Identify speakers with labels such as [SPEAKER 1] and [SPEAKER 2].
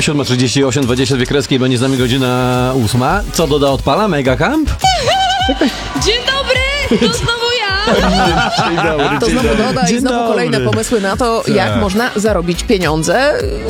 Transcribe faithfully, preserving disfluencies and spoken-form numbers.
[SPEAKER 1] siódma trzydzieści osiem, dwadzieścia dwie kreski i będzie z nami godzina ósma. Co doda odpala? Mega Camp?
[SPEAKER 2] Dzień dobry! To znowu ja!
[SPEAKER 3] Dzień dobry,
[SPEAKER 4] To
[SPEAKER 3] dzień
[SPEAKER 4] znowu
[SPEAKER 3] dobry.
[SPEAKER 4] Doda i
[SPEAKER 1] Dzień
[SPEAKER 4] znowu
[SPEAKER 1] dobry.
[SPEAKER 4] kolejne pomysły na to, jak
[SPEAKER 3] Tak.
[SPEAKER 4] można zarobić pieniądze.